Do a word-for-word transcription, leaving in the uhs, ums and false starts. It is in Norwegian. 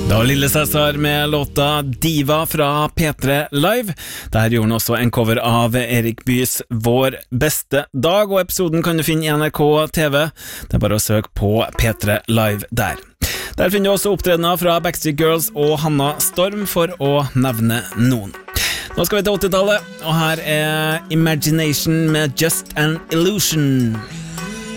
Da Lille Cæsar med låta Diva fra P tre Live. Der gjorde han også en cover av Erik Bys Vår beste dag, og episoden kan du finne i N R K T V. Det er bare å søke på P tre Live der. Der finner du også opptredener fra Backstreet Girls og Hanna Storm, for å nevne noen. Nå skal vi til åttitallet, og her er Imagination med Just an Illusion.